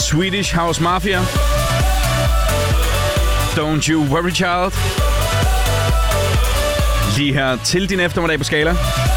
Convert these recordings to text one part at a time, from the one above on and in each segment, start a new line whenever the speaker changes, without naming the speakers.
Swedish House Mafia. Don't You Worry Child. Lige her til din eftermiddag på Skala.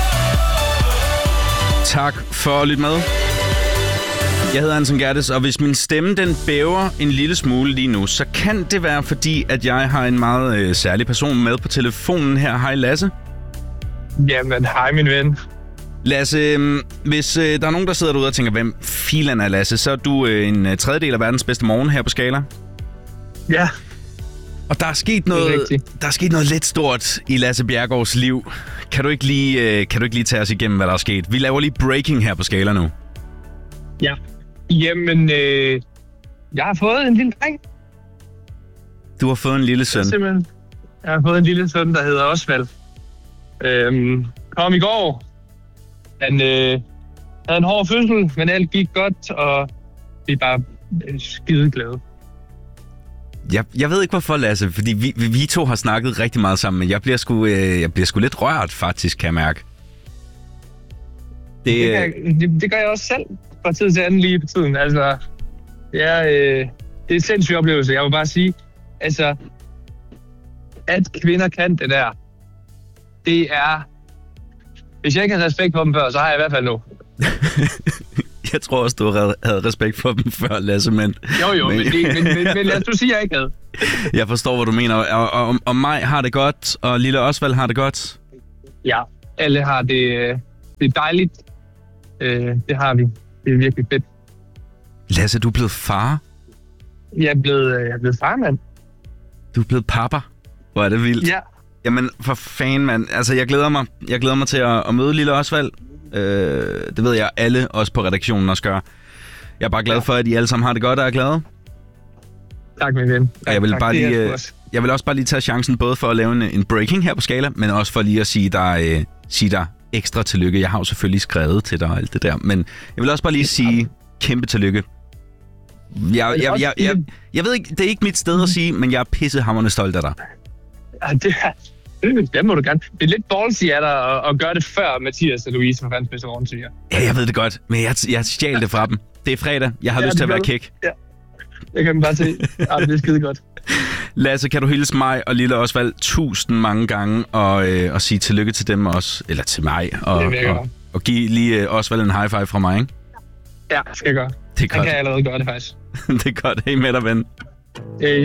Tak for at lytte med. Jeg hedder Anton Gerdes, og hvis min stemme den bæver en lille smule lige nu, så kan det være fordi, at jeg har en meget særlig person med på telefonen her. Hej Lasse.
Jamen, hej min ven.
Lasse, hvis der er nogen, der sidder derude og tænker, hvem filan er Lasse, så er du en tredjedel af verdens bedste morgen her på Skala.
Ja.
Og der er sket noget lidt stort i Lasse Bjerregaards liv. Kan du ikke lige tage os igennem, hvad der er sket? Vi laver lige breaking her på Skala nu.
Ja. Jamen, jeg har fået en lille dreng.
Du har fået en lille søn.
Simpelthen. Jeg har fået en lille søn, der hedder Osvald. Kom i går. Han havde en hård fødsel, men alt gik godt, og vi er bare skide glade.
Jeg ved ikke hvorfor, Lasse, fordi vi to har snakket rigtig meget sammen, men jeg bliver sgu lidt rørt, faktisk, kan jeg mærke.
Det gør jeg også selv fra tid til anden lige på tiden. Altså, det er en sindssyg oplevelse. Jeg vil bare sige, altså, at kvinder kan det der, det er... Hvis jeg ikke havde respekt for dem før, så har jeg i hvert fald nu.
Jeg tror også, du havde respekt for dem før, Lasse, men...
Jo, men lad os du sige, jeg ikke havde.
Jeg forstår, hvad du mener. Og mig har det godt, og lille Osvald har det godt.
Ja, alle har det. Det er dejligt. Det har vi. Det er virkelig fedt.
Lasse, du er blevet far?
Jeg er blevet far, mand.
Du er blevet papa? Hvor er det vildt.
Ja.
Jamen, for fanden, mand. Altså, jeg glæder mig til at møde lille Osvald. Det ved jeg, alle også på redaktionen også gør. Jeg er bare glad for, at I alle sammen har det godt og er glade.
Tak, min ven.
Og jeg vil også bare lige tage chancen, både for at lave en breaking her på Skala, men også for lige at sige dig ekstra tillykke. Jeg har jo selvfølgelig skrevet til dig og alt det der, men jeg vil også bare lige sige kæmpe tillykke. Jeg ved ikke, det er ikke mit sted at sige, men jeg er pissehamrende stolt af dig.
Det må du gerne. Det er lidt ballsy af dig at gøre det før Mathias og Louise fra verdens bedste morgensøger.
Ja, jeg ved det godt, men jeg stjal det fra dem. Det er fredag. Jeg har lyst til at være kæk.
Ja, det kan man bare se. Det er skide godt.
Lasse, kan du hilse mig og lille Osvald 1000 mange gange og sige tillykke til dem også, eller til mig, og give lige Osvald en high five fra mig, ikke?
Ja, det skal jeg gøre.
Det er godt.
Han kan allerede gøre det, faktisk.
Det er godt. Hej med dig, ven.
Hey.